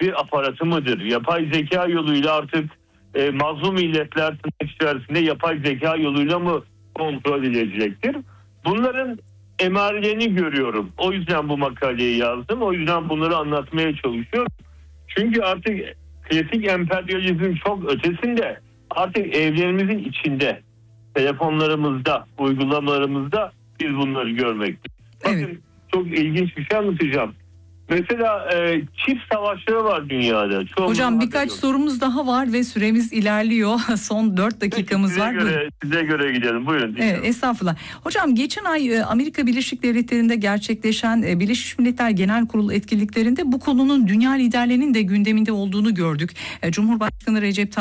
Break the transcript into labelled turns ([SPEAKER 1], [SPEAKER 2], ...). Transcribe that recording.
[SPEAKER 1] bir aparatı mıdır? Yapay zeka yoluyla artık mazlum milletler tırnak içerisinde yapay zeka yoluyla mı kontrol edilecektir? Bunların emarelerini görüyorum. O yüzden bu makaleyi yazdım. O yüzden bunları anlatmaya çalışıyorum. Çünkü artık klasik emperyalizmin çok ötesinde, artık evlerimizin içinde, telefonlarımızda, uygulamalarımızda biz bunları görmekteyiz.
[SPEAKER 2] Evet.
[SPEAKER 1] Bakın, çok ilginç bir şey anlatacağım. Mesela çift savaşları var dünyada.
[SPEAKER 2] Hocam birkaç sorumuz daha var ve süremiz ilerliyor. Son 4 dakikamız var.
[SPEAKER 1] Size göre gidelim. Buyurun.
[SPEAKER 2] Evet, estağfurullah. Hocam geçen ay Amerika Birleşik Devletleri'nde gerçekleşen Birleşmiş Milletler Genel Kurulu etkinliklerinde bu konunun dünya liderlerinin de gündeminde olduğunu gördük. Cumhurbaşkanı Recep Tayyip